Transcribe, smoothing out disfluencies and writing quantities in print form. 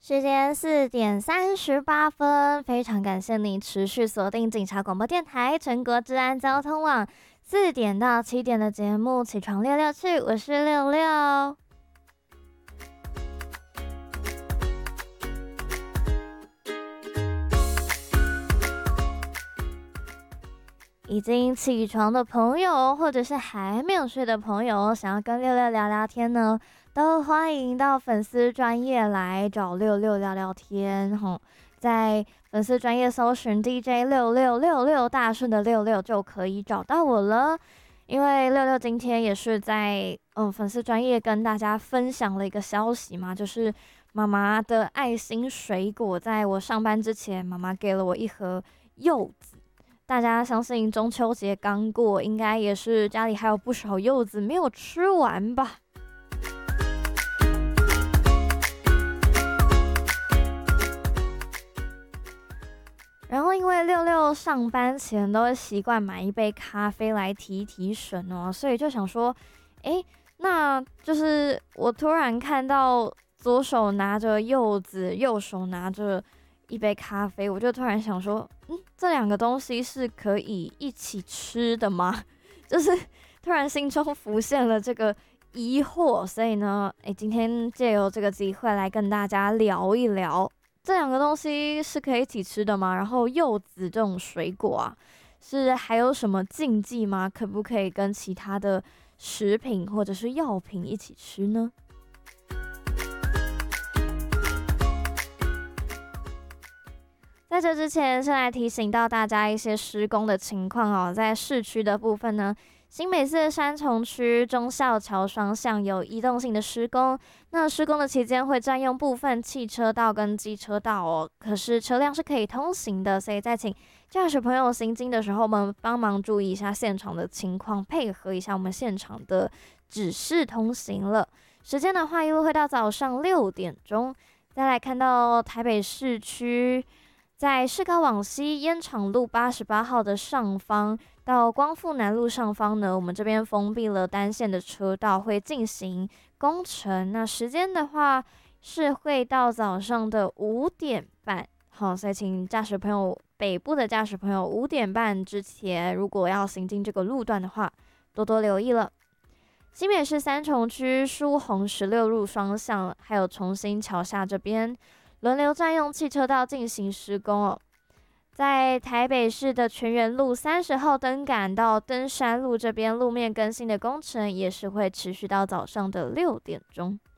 时间4:38，非常感谢你持续锁定警察广播电台全国治安交通网4点到7点的节目，起床六六去，我是六六。已经起床的朋友，或者是还没有睡的朋友，想要跟六六聊聊天呢，都欢迎到粉丝专页来找六六聊聊天吼。在粉丝专页搜寻 DJ 6666大顺的六六就可以找到我了。因为六六今天也是在粉丝专页跟大家分享了一个消息嘛，就是妈妈的爱心水果，在我上班之前，妈妈给了我一盒柚子。大家相信中秋节刚过，应该也是家里还有不少柚子没有吃完吧。然后因为六六上班前都会习惯买一杯咖啡来提提神哦，所以就想说，那就是我突然看到左手拿着柚子，右手拿着一杯咖啡，我就突然想说，这两个东西是可以一起吃的吗？就是突然心中浮现了这个疑惑，所以呢，今天借由这个机会来跟大家聊一聊，这两个东西是可以一起吃的吗？然后柚子这种水果啊，是还有什么禁忌吗？可不可以跟其他的食品或者是药品一起吃呢？在这之前，先来提醒到大家一些施工的情况哦。在市区的部分呢，新北市三重区忠孝桥双向有移动性的施工，那施工的期间会占用部分汽车道跟机车道哦。可是车辆是可以通行的，所以再请驾驶朋友行经的时候，我们帮忙注意一下现场的情况，配合一下我们现场的指示通行了。时间的话，一路会到早上6点钟。再来看到台北市区。在市高往西烟厂路88号的上方到光复南路上方呢，我们这边封闭了单线的车道，会进行工程。那时间的话是会到早上的5点半。好，所以请驾驶朋友，北部的驾驶朋友5点半之前，如果要行进这个路段的话，多多留意了。新北市三重区疏洪16路双向，还有重新桥下这边。轮流占用汽车道进行施工哦。在台北市的全园路30号灯杆到登山路这边路面更新的工程也是会持续到早上的6点钟。